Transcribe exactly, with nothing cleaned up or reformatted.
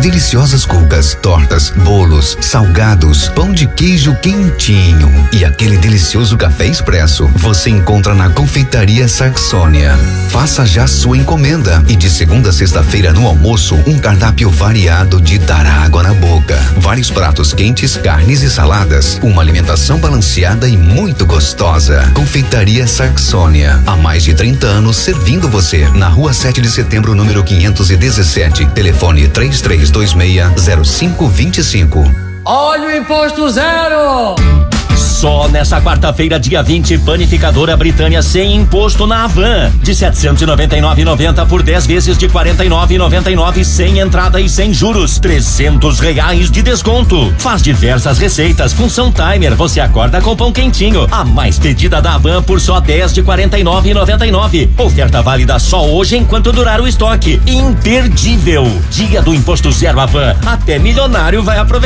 deliciosas cucas, tortas, bolos, salgados, pão de queijo quentinho e aquele delicioso café expresso você encontra na Confeitaria Saxônia. Faça já sua encomenda e de segunda a sexta-feira no almoço um cardápio variado de dar água na boca. Vários pratos quentes, carnes e saladas, uma alimentação balanceada e muito gostosa. Confeitaria Saxônia, há mais de trinta anos servindo você. Na rua sete de setembro, número quinhentos e dezessete. Telefone três três dois seis zero cinco dois cinco. Olha o imposto zero! Só nessa quarta-feira, dia vinte, panificadora Britânia sem imposto na Havan. De setecentos e noventa e nove reais e noventa centavos por dez vezes de quarenta e nove reais e noventa e nove centavos sem entrada e sem juros. trezentos reais de desconto. Faz diversas receitas, função timer. Você acorda com pão quentinho. A mais pedida da Havan por só dez de quarenta e nove reais e noventa e nove centavos. Oferta válida só hoje enquanto durar o estoque. Imperdível. Dia do imposto zero Havan. Até milionário vai aproveitar.